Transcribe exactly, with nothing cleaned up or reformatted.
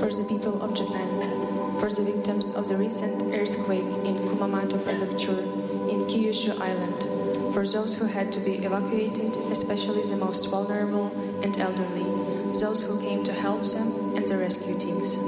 for the people of Japan, for the victims of the recent earthquake in Kumamoto Prefecture in Kyushu Island, for those who had to be evacuated, especially the most vulnerable and elderly, those who came to help them, and the rescue teams.